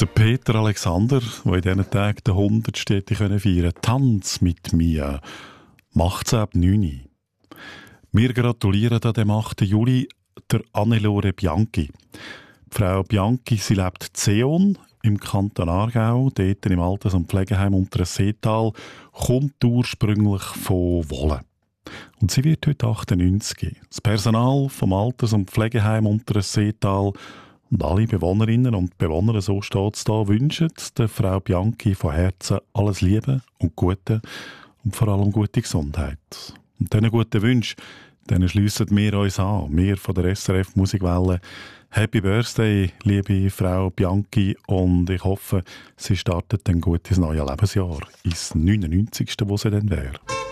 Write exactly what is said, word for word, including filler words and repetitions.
Der Peter Alexander, der in diesen Tagen den hundertsten hätte feiern können, «Tanz mit mir», macht es ab neun. Wir gratulieren an dem achten Juli der Annelore Bianchi. Die Frau Bianchi, sie lebt in Zeon im Kanton Aargau, dort im Alters- und Pflegeheim Unterseetal, kommt ursprünglich von Wohlen. Und sie wird heute achtundneunzig. Das Personal vom Alters- und Pflegeheim Unterseetal und alle Bewohnerinnen und Bewohner, so steht es da, wünschen der Frau Bianchi von Herzen alles Liebe und Gute und vor allem gute Gesundheit. Und diesen guten Wünschen, denen schliessen wir uns an. Wir von der S R F Musikwelle. Happy Birthday, liebe Frau Bianchi, und ich hoffe, sie startet ein gutes neues Lebensjahr, ins neunundneunzigste, wo sie dann wäre.